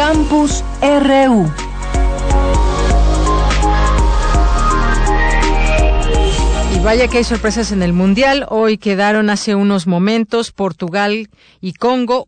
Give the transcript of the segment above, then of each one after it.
Campus RU. Y vaya que hay sorpresas en el Mundial. Hoy quedaron hace unos momentos Portugal y Congo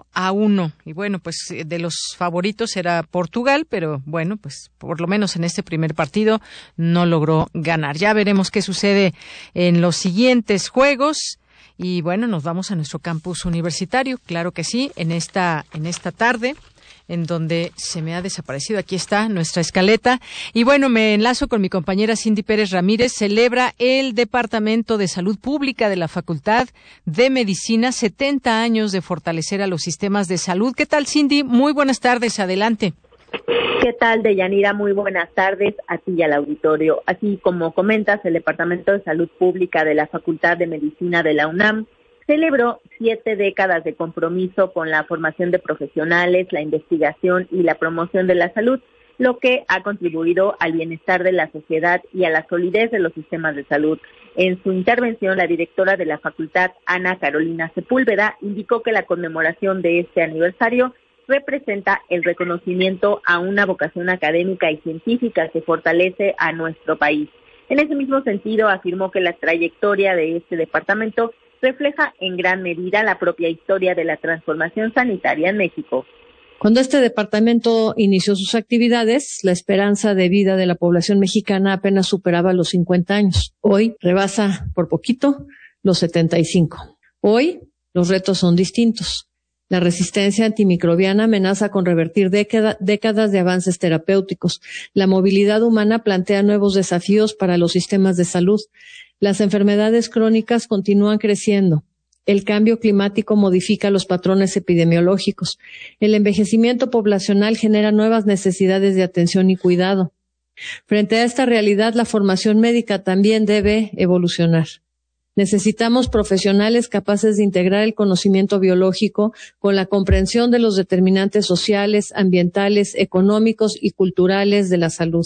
1-1. Y bueno, pues de los favoritos era Portugal, pero bueno, pues por lo menos en este primer partido no logró ganar. Ya veremos qué sucede en los siguientes juegos. Y bueno, nos vamos a nuestro campus universitario, claro que sí, en esta tarde, en donde se me ha desaparecido. Aquí está nuestra escaleta. Y bueno, me enlazo con mi compañera Cindy Pérez Ramírez. Celebra el Departamento de Salud Pública de la Facultad de Medicina 70 años de fortalecer a los sistemas de salud. ¿Qué tal, Cindy? Muy buenas tardes, adelante. ¿Qué tal, Deyanira? Muy buenas tardes a ti y al auditorio. Así como comentas, el Departamento de Salud Pública de la Facultad de Medicina de la UNAM celebró 7 décadas de compromiso con la formación de profesionales, la investigación y la promoción de la salud, lo que ha contribuido al bienestar de la sociedad y a la solidez de los sistemas de salud. En su intervención, la directora de la facultad, Ana Carolina Sepúlveda, indicó que la conmemoración de este aniversario representa el reconocimiento a una vocación académica y científica que fortalece a nuestro país. En ese mismo sentido, afirmó que la trayectoria de este departamento refleja en gran medida la propia historia de la transformación sanitaria en México. Cuando este departamento inició sus actividades, la esperanza de vida de la población mexicana apenas superaba los 50 años. Hoy rebasa por poquito los 75. Hoy los retos son distintos. La resistencia antimicrobiana amenaza con revertir décadas de avances terapéuticos. La movilidad humana plantea nuevos desafíos para los sistemas de salud. Las enfermedades crónicas continúan creciendo. El cambio climático modifica los patrones epidemiológicos. El envejecimiento poblacional genera nuevas necesidades de atención y cuidado. Frente a esta realidad, la formación médica también debe evolucionar. Necesitamos profesionales capaces de integrar el conocimiento biológico con la comprensión de los determinantes sociales, ambientales, económicos y culturales de la salud.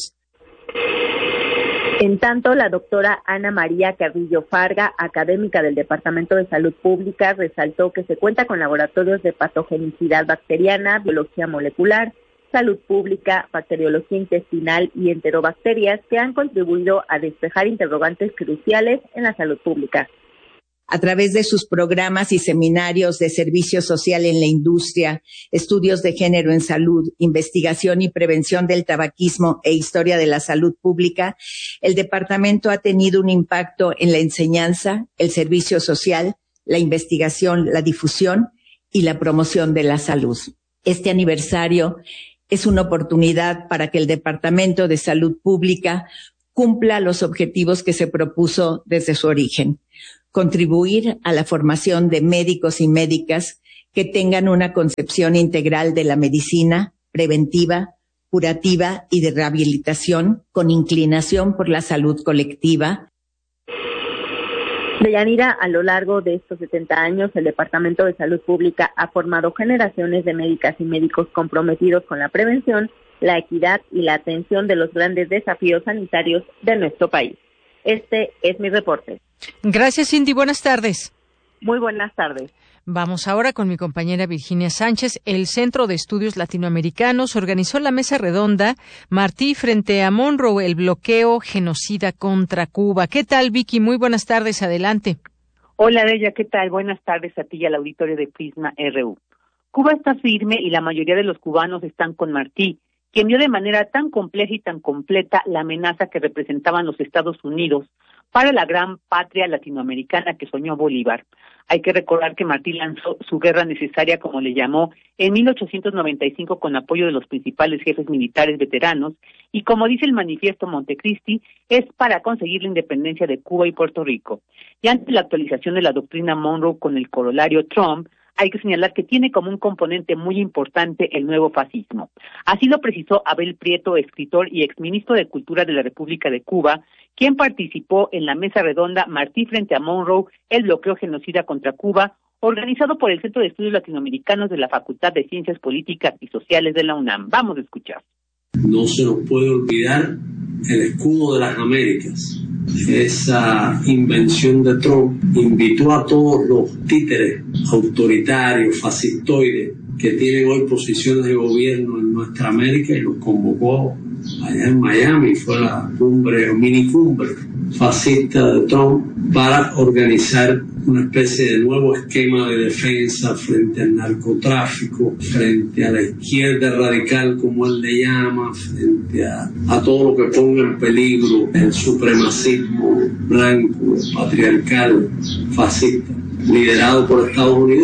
En tanto, la doctora Ana María Carrillo Farga, académica del Departamento de Salud Pública, resaltó que se cuenta con laboratorios de patogenicidad bacteriana, biología molecular, salud pública, bacteriología intestinal y enterobacterias que han contribuido a despejar interrogantes cruciales en la salud pública. A través de sus programas y seminarios de servicio social en la industria, estudios de género en salud, investigación y prevención del tabaquismo e historia de la salud pública, el departamento ha tenido un impacto en la enseñanza, el servicio social, la investigación, la difusión y la promoción de la salud. Este aniversario es una oportunidad para que el Departamento de Salud Pública cumpla los objetivos que se propuso desde su origen. Contribuir a la formación de médicos y médicas que tengan una concepción integral de la medicina preventiva, curativa y de rehabilitación con inclinación por la salud colectiva. Deyanira, a lo largo de estos 70 años, el Departamento de Salud Pública ha formado generaciones de médicas y médicos comprometidos con la prevención, la equidad y la atención de los grandes desafíos sanitarios de nuestro país. Este es mi reporte. Gracias, Cindy. Buenas tardes. Muy buenas tardes. Vamos ahora con mi compañera Virginia Sánchez. El Centro de Estudios Latinoamericanos organizó la mesa redonda Martí frente a Monroe, el bloqueo genocida contra Cuba. ¿Qué tal, Vicky? Muy buenas tardes, adelante. Hola, Deya, ¿qué tal? Buenas tardes a ti y al auditorio de Prisma RU. Cuba está firme y la mayoría de los cubanos están con Martí, quien vio de manera tan compleja y tan completa la amenaza que representaban los Estados Unidos para la gran patria latinoamericana que soñó Bolívar. Hay que recordar que Martí lanzó su guerra necesaria, como le llamó, en 1895 con apoyo de los principales jefes militares veteranos y, como dice el manifiesto Montecristi, es para conseguir la independencia de Cuba y Puerto Rico. Y ante la actualización de la doctrina Monroe con el corolario Trump, hay que señalar que tiene como un componente muy importante el nuevo fascismo. Así lo precisó Abel Prieto, escritor y exministro de Cultura de la República de Cuba, quien participó en la mesa redonda Martí frente a Monroe, el bloqueo genocida contra Cuba, organizado por el Centro de Estudios Latinoamericanos de la Facultad de Ciencias Políticas y Sociales de la UNAM. Vamos a escuchar. No se nos puede olvidar el escudo de las Américas. Esa invención de Trump invitó a todos los títeres autoritarios, fascistoides, que tienen hoy posiciones de gobierno en nuestra América, y los convocó allá en Miami. Fue la cumbre o minicumbre fascista de Trump para organizar una especie de nuevo esquema de defensa frente al narcotráfico, frente a la izquierda radical, como él le llama, frente a todo lo que ponga en peligro el supremacismo blanco, patriarcal, fascista, liderado por Estados Unidos.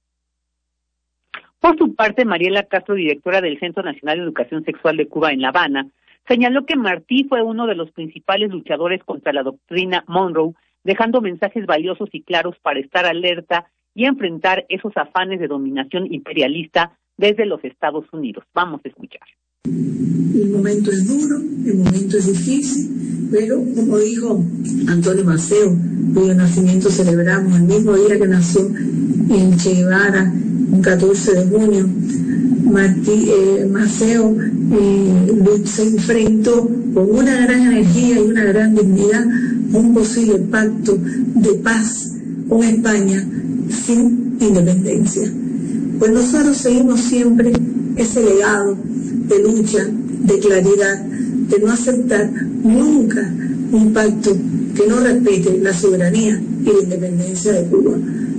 Por su parte, Mariela Castro, directora del Centro Nacional de Educación Sexual de Cuba en La Habana, señaló que Martí fue uno de los principales luchadores contra la doctrina Monroe, dejando mensajes valiosos y claros para estar alerta y enfrentar esos afanes de dominación imperialista desde los Estados Unidos. Vamos a escuchar. El momento es duro, el momento es difícil, pero como dijo Antonio Maceo, cuyo nacimiento celebramos el mismo día que nació en Che Guevara, un 14 de junio, Maceo se enfrentó con una gran energía y una gran dignidad a un posible pacto de paz con España sin independencia. Pues nosotros seguimos siempre ese legado de lucha, de claridad, de no aceptar nunca un pacto que no respete la soberanía y la independencia de Cuba.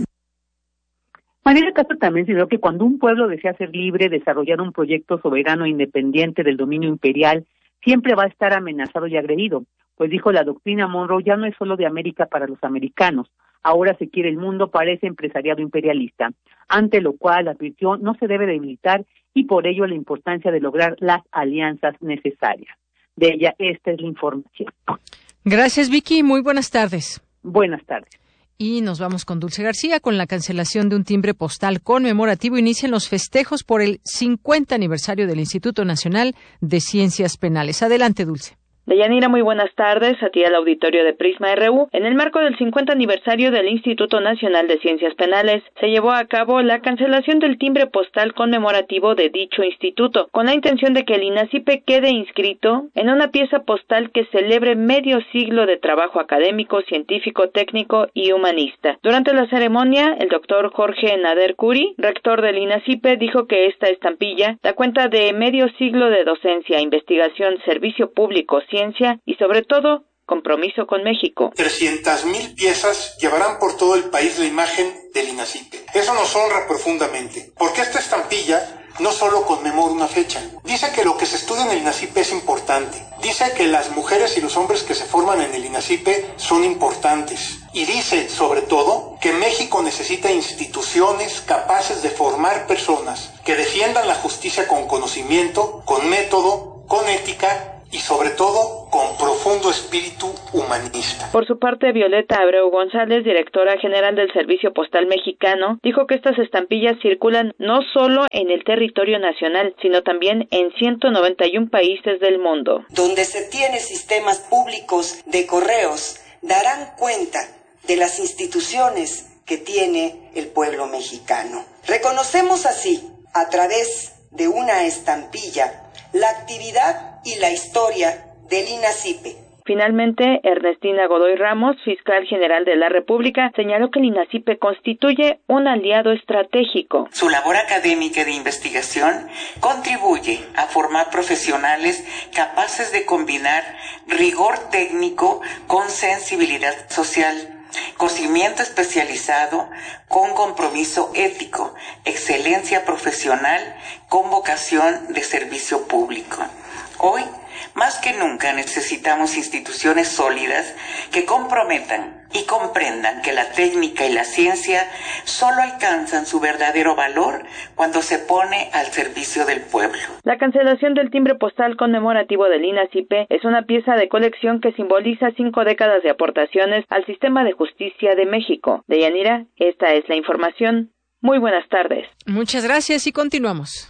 Mariela Castro también señaló que cuando un pueblo desea ser libre, desarrollar un proyecto soberano e independiente del dominio imperial, siempre va a estar amenazado y agredido, pues dijo, la doctrina Monroe ya no es solo de América para los americanos, ahora se quiere el mundo para ese empresariado imperialista, ante lo cual advirtió no se debe debilitar y por ello la importancia de lograr las alianzas necesarias. De ella, esta es la información. Gracias, Vicky. Muy buenas tardes. Buenas tardes. Y nos vamos con Dulce García. Con la cancelación de un timbre postal conmemorativo inician los festejos por el 50 aniversario del Instituto Nacional de Ciencias Penales. Adelante, Dulce. Deyanira, muy buenas tardes, a ti al auditorio de Prisma RU. En el marco del 50 aniversario del Instituto Nacional de Ciencias Penales, se llevó a cabo la cancelación del timbre postal conmemorativo de dicho instituto, con la intención de que el INACIPE quede inscrito en una pieza postal que celebre medio siglo de trabajo académico, científico, técnico y humanista. Durante la ceremonia, el doctor Jorge Nader Curi, rector del INACIPE, dijo que esta estampilla da cuenta de medio siglo de docencia, investigación, servicio público, ciencia y sobre todo compromiso con México. 300,000 piezas llevarán por todo el país la imagen del INACIPE. Eso nos honra profundamente, porque esta estampilla no solo conmemora una fecha. Dice que lo que se estudia en el INACIPE es importante. Dice que las mujeres y los hombres que se forman en el INACIPE son importantes. Y dice, sobre todo, que México necesita instituciones capaces de formar personas que defiendan la justicia con conocimiento, con método, con ética y sobre todo con profundo espíritu humanista. Por su parte, Violeta Abreu González, directora general del Servicio Postal Mexicano, dijo que estas estampillas circulan no solo en el territorio nacional, sino también en 191 países del mundo. Donde se tiene sistemas públicos de correos, darán cuenta de las instituciones que tiene el pueblo mexicano. Reconocemos así, a través de una estampilla, la actividad y la historia del INACIPE. Finalmente, Ernestina Godoy Ramos, fiscal general de la República, señaló que el INACIPE constituye un aliado estratégico. Su labor académica y de investigación contribuye a formar profesionales capaces de combinar rigor técnico con sensibilidad social, conocimiento especializado con compromiso ético, excelencia profesional con vocación de servicio público. Hoy, más que nunca, necesitamos instituciones sólidas que comprometan y comprendan que la técnica y la ciencia solo alcanzan su verdadero valor cuando se pone al servicio del pueblo. La cancelación del timbre postal conmemorativo del INACIPE es una pieza de colección que simboliza 5 décadas de aportaciones al sistema de justicia de México. Deyanira, esta es la información. Muy buenas tardes. Muchas gracias y continuamos.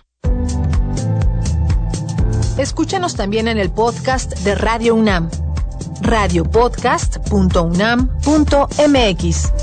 Escúchanos también en el podcast de Radio UNAM, radiopodcast.unam.mx.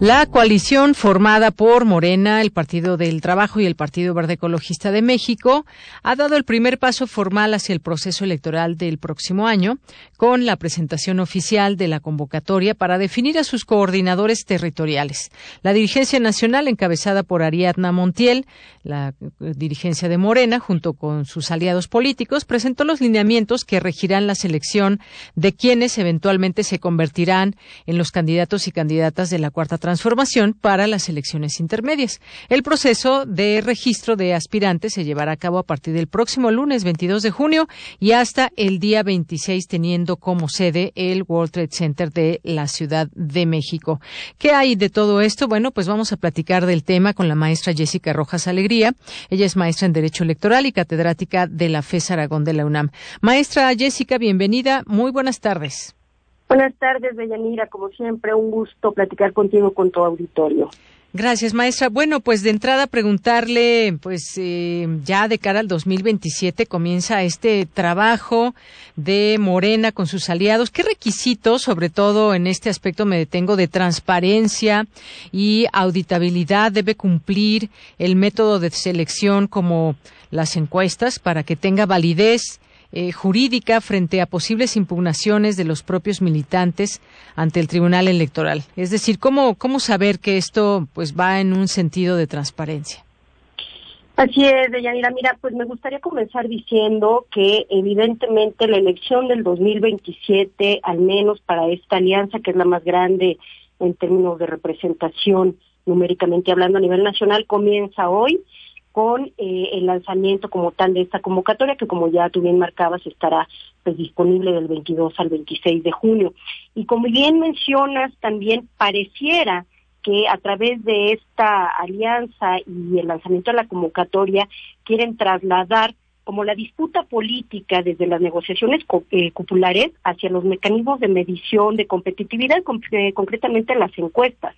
La coalición formada por Morena, el Partido del Trabajo y el Partido Verde Ecologista de México ha dado el primer paso formal hacia el proceso electoral del próximo año, con la presentación oficial de la convocatoria para definir a sus coordinadores territoriales. La dirigencia nacional, encabezada por Ariadna Montiel, la dirigencia de Morena, junto con sus aliados políticos, presentó los lineamientos que regirán la selección de quienes eventualmente se convertirán en los candidatos y candidatas de la Cuarta Transformación para las elecciones intermedias. El proceso de registro de aspirantes se llevará a cabo a partir del próximo lunes 22 de junio y hasta el día 26, teniendo como sede el World Trade Center de la Ciudad de México. ¿Qué hay de todo esto? Bueno, pues vamos a platicar del tema con la maestra Jessica Rojas Alegría. Ella es maestra en Derecho Electoral y catedrática de la FES Aragón de la UNAM. Maestra Jessica, bienvenida. Muy buenas tardes. Buenas tardes, Deyanira. Como siempre, un gusto platicar contigo, con tu auditorio. Gracias, maestra. Bueno, pues de entrada preguntarle, ya de cara al 2027 comienza este trabajo de Morena con sus aliados. ¿Qué requisitos, sobre todo en este aspecto me detengo, de transparencia y auditabilidad debe cumplir el método de selección como las encuestas para que tenga validez jurídica frente a posibles impugnaciones de los propios militantes ante el Tribunal Electoral? Es decir, ¿cómo saber que esto pues va en un sentido de transparencia? Así es, Deyanira. Mira, pues me gustaría comenzar diciendo que evidentemente la elección del 2027, al menos para esta alianza, que es la más grande en términos de representación numéricamente hablando a nivel nacional, comienza hoy con el lanzamiento como tal de esta convocatoria, que como ya tú bien marcabas, estará pues disponible del 22 al 26 de junio. Y como bien mencionas, también pareciera que a través de esta alianza y el lanzamiento de la convocatoria quieren trasladar como la disputa política desde las negociaciones cupulares hacia los mecanismos de medición de competitividad, concretamente las encuestas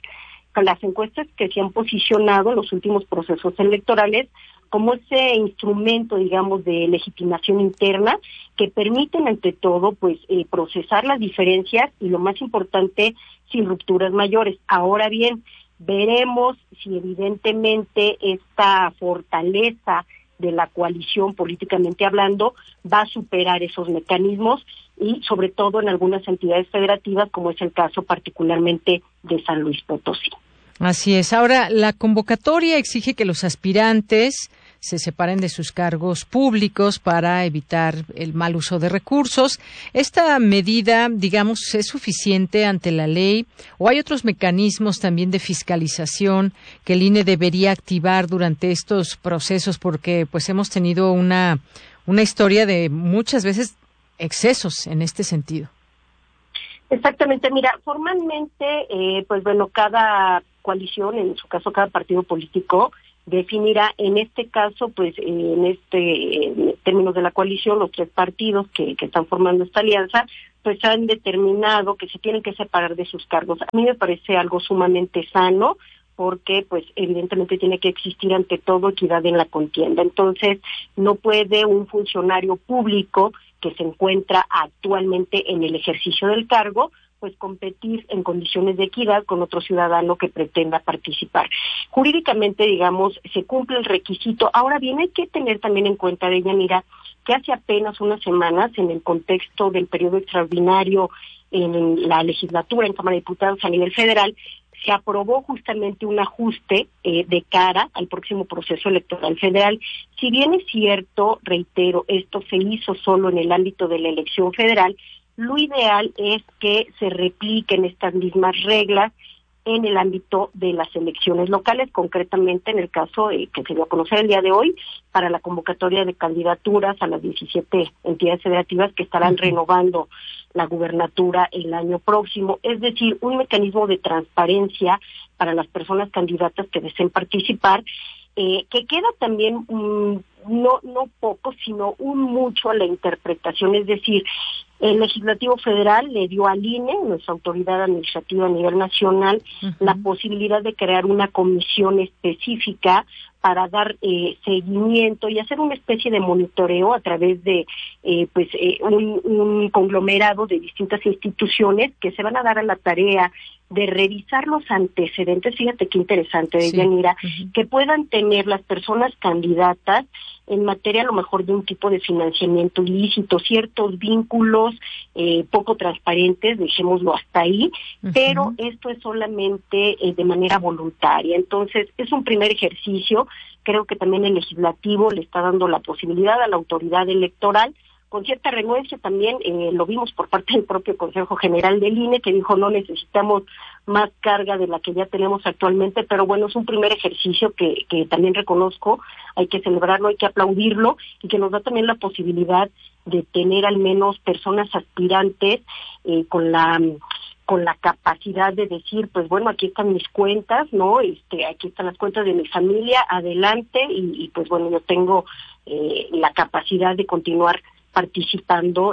que se han posicionado en los últimos procesos electorales como ese instrumento, digamos, de legitimación interna que permiten, ante todo, pues procesar las diferencias y, lo más importante, sin rupturas mayores. Ahora bien, veremos si evidentemente esta fortaleza de la coalición, políticamente hablando, va a superar esos mecanismos y, sobre todo, en algunas entidades federativas, como es el caso particularmente de San Luis Potosí. Así es. Ahora, la convocatoria exige que los aspirantes se separen de sus cargos públicos para evitar el mal uso de recursos. ¿Esta medida, digamos, es suficiente ante la ley o hay otros mecanismos también de fiscalización que el INE debería activar durante estos procesos? Porque pues hemos tenido una historia de muchas veces excesos en este sentido. Exactamente. Mira, formalmente, cada coalición, en su caso cada partido político, definirá, en este caso, en términos de la coalición, los tres partidos que están formando esta alianza, pues han determinado que se tienen que separar de sus cargos. A mí me parece algo sumamente sano, porque pues evidentemente tiene que existir ante todo equidad en la contienda. Entonces, no puede un funcionario público que se encuentra actualmente en el ejercicio del cargo, pues competir en condiciones de equidad con otro ciudadano que pretenda participar. Jurídicamente, digamos, se cumple el requisito. Ahora bien, hay que tener también en cuenta, Deyanira, que hace apenas unas semanas, en el contexto del periodo extraordinario en la legislatura, en Cámara de Diputados a nivel federal, se aprobó justamente un ajuste de cara al próximo proceso electoral federal. Si bien es cierto, reitero, esto se hizo solo en el ámbito de la elección federal, lo ideal es que se repliquen estas mismas reglas en el ámbito de las elecciones locales, concretamente en el caso que se dio a conocer el día de hoy, para la convocatoria de candidaturas a las 17 entidades federativas que estarán renovando la gubernatura el año próximo. Es decir, un mecanismo de transparencia para las personas candidatas que deseen participar, que queda también no poco, sino un mucho a la interpretación. Es decir, el Legislativo Federal le dio al INE, nuestra autoridad administrativa a nivel nacional, la posibilidad de crear una comisión específica para dar seguimiento y hacer una especie de monitoreo a través de un conglomerado de distintas instituciones que se van a dar a la tarea de revisar los antecedentes, fíjate qué interesante, Deyanira, que puedan tener las personas candidatas en materia a lo mejor de un tipo de financiamiento ilícito, ciertos vínculos poco transparentes, dejémoslo hasta ahí, pero esto es solamente de manera voluntaria. Entonces, es un primer ejercicio. Creo que también el legislativo le está dando la posibilidad a la autoridad electoral, con cierta renuencia también, lo vimos por parte del propio Consejo General del INE, que dijo no necesitamos más carga de la que ya tenemos actualmente, pero bueno, es un primer ejercicio que también reconozco, hay que celebrarlo, hay que aplaudirlo, y que nos da también la posibilidad de tener al menos personas aspirantes con la capacidad de decir, pues bueno, aquí están mis cuentas, ¿no? Aquí están las cuentas de mi familia, adelante, y pues bueno, yo tengo la capacidad de continuar participando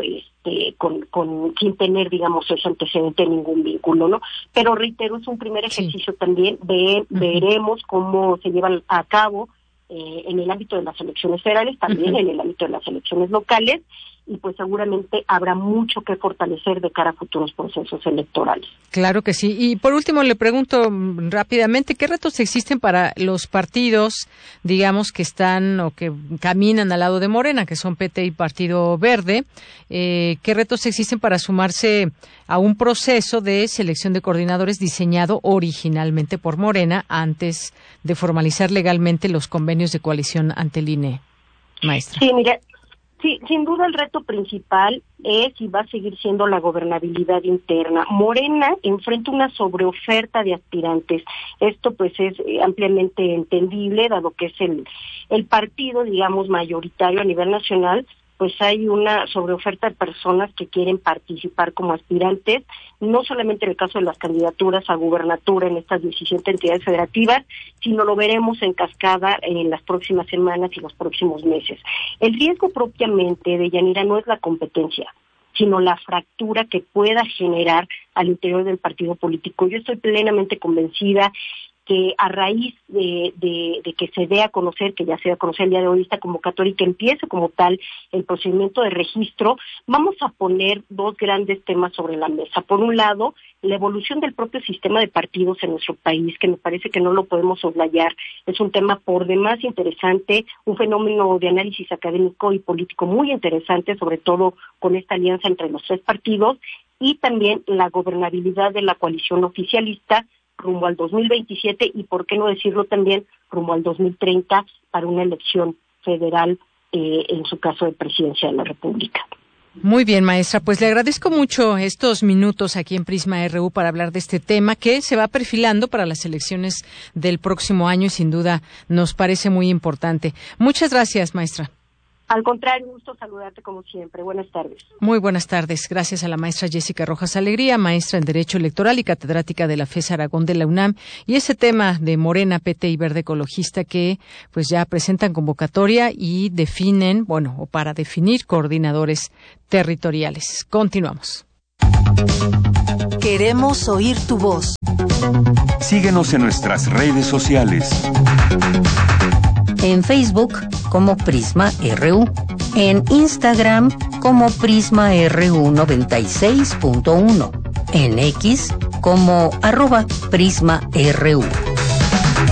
sin tener, digamos, ese antecedente, ningún vínculo, ¿no? Pero reitero, es un primer ejercicio también, veremos cómo se llevan a cabo en el ámbito de las elecciones federales, también en el ámbito de las elecciones locales, y pues seguramente habrá mucho que fortalecer de cara a futuros procesos electorales. Claro que sí. Y por último le pregunto rápidamente, ¿qué retos existen para los partidos, digamos, que están o que caminan al lado de Morena, que son PT y Partido Verde? ¿Qué retos existen para sumarse a un proceso de selección de coordinadores diseñado originalmente por Morena antes de formalizar legalmente los convenios de coalición ante el INE, maestra? Sí, mira, sí, sin duda el reto principal es y va a seguir siendo la gobernabilidad interna. Morena enfrenta una sobreoferta de aspirantes. Esto pues es ampliamente entendible, dado que es el partido, digamos, mayoritario a nivel nacional, pues hay una sobreoferta de personas que quieren participar como aspirantes, no solamente en el caso de las candidaturas a gubernatura en estas 17 entidades federativas, sino lo veremos en cascada en las próximas semanas y los próximos meses. El riesgo propiamente, Deyanira, no es la competencia, sino la fractura que pueda generar al interior del partido político. Yo estoy plenamente convencida que a raíz de que se dé a conocer, que ya se dé a conocer el día de hoy esta convocatoria y que empiece como tal el procedimiento de registro, vamos a poner dos grandes temas sobre la mesa. Por un lado, la evolución del propio sistema de partidos en nuestro país, que me parece que no lo podemos soslayar, es un tema por demás interesante, un fenómeno de análisis académico y político muy interesante, sobre todo con esta alianza entre los tres partidos, y también la gobernabilidad de la coalición oficialista rumbo al 2027 y, por qué no decirlo también, rumbo al 2030 para una elección federal, en su caso de presidencia de la República. Muy bien, maestra, pues le agradezco mucho estos minutos aquí en Prisma RU para hablar de este tema que se va perfilando para las elecciones del próximo año y sin duda nos parece muy importante. Muchas gracias, maestra. Al contrario, un gusto saludarte como siempre. Buenas tardes. Muy buenas tardes. Gracias a la maestra Jessica Rojas Alegría, maestra en Derecho Electoral y catedrática de la FES Aragón de la UNAM. Y ese tema de Morena, PT y Verde Ecologista que pues ya presentan convocatoria y definen, o para definir coordinadores territoriales. Continuamos. Queremos oír tu voz. Síguenos en nuestras redes sociales. En Facebook como Prisma RU, en Instagram como Prisma RU 96.1, en X como @Prisma RU.